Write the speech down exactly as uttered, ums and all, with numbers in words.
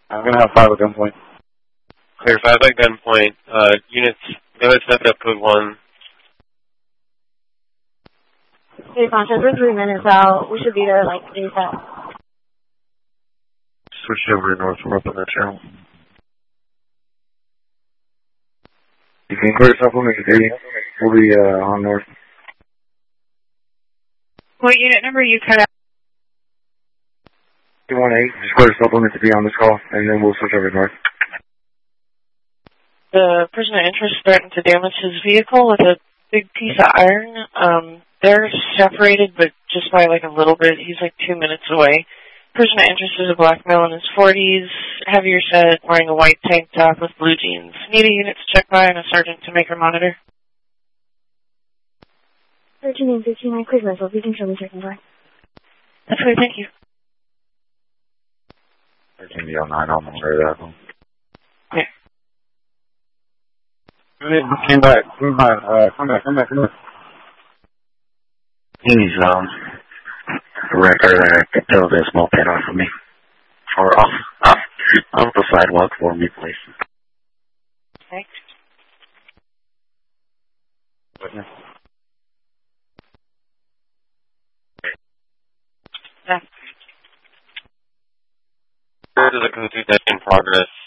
I'm going to have five at gunpoint. Clear five at gunpoint. Uh, units, go ahead, set up code one. Hey, Poncho, we're three minutes out. We should be there like ASAP. Switch over to north. We're up on that channel. You can clear supplement today. We'll be uh, on north. What unit number you cut out? two one eight, just clear supplement to be on this call, and then we'll switch over to north. The person of interest threatened to damage his vehicle with a big piece of iron. Um, they're separated, but just by like a little bit. He's like two minutes away. Person of interest is a black male in his forties, heavier set, wearing a white tank top with blue jeans. Need a unit to check by and a sergeant to make her monitor. thirteen and fifteen, I cleared myself. You can show me checking by. That's right, thank you. thirteen D L nine, I'll monitor that one. Yeah. Came back, come back, uh, come back, come back, come back. He's, um, record there to build this moped off of me. Or off, off, off the sidewalk for me, please. Thanks. Witness. Yeah. There's a code two in progress.